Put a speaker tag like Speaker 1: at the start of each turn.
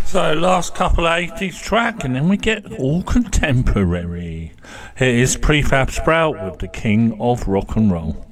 Speaker 1: So, last couple of 80s track, and then we get all contemporary. Here is Prefab Sprout with the King of Rock and Roll.